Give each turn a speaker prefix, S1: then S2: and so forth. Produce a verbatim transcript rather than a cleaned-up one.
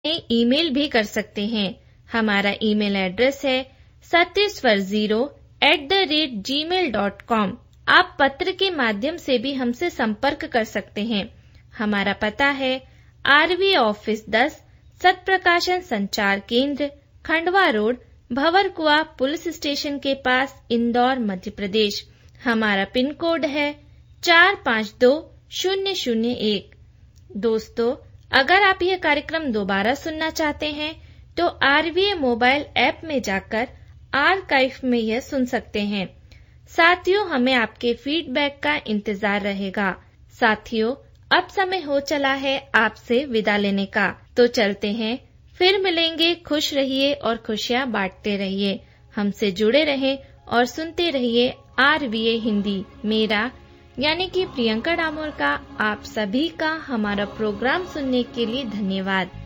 S1: Email भी कर सकते हैं। हमारा ईमेल एड्रेस है सत्तेस्वर zero at the rate ji mail dot com. आप पत्र के माध्यम से भी हमसे संपर्क कर सकते हैं। हमारा पता है आरवी ऑफिस दस, सत्प्रकाशन संचार केंद्र, Khandwa road, Bhanwarkuan police station के पास, इंदौर, मध्य प्रदेश। हमारा पिन कोड है चार पाँच दो शून्य शून्य एक। दोस्तों, अगर आप यह कार्यक्रम दोबारा सुनना चाहते हैं तो आरवीए मोबाइल ऐप में जाकर आर्काइव में यह सुन सकते हैं। साथियों, हमें आपके फीडबैक का इंतजार रहेगा। साथियों, अब समय हो चला है आपसे विदा लेने का, तो चलते हैं। फिर मिलेंगे। खुश रहिए और खुशियाँ बांटते रहिए। हमसे जुड़े रहें और सुनते रहिए आरवीए हिंदी। मेरा यानी कि प्रियंका डामोर का आप सभी का हमारा प्रोग्राम सुनने के लिए धन्यवाद।